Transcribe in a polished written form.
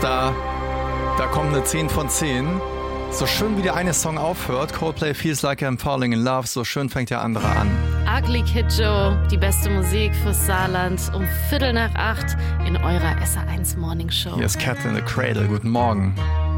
Da kommt eine 10 von 10. So schön wie der eine Song aufhört, Coldplay Feels Like I'm Falling in Love, so schön fängt der andere an. Ugly Kid Joe, die beste Musik fürs Saarland um 7:45 in eurer SR1 Morning Show. Hier ist Cat in the Cradle, guten Morgen.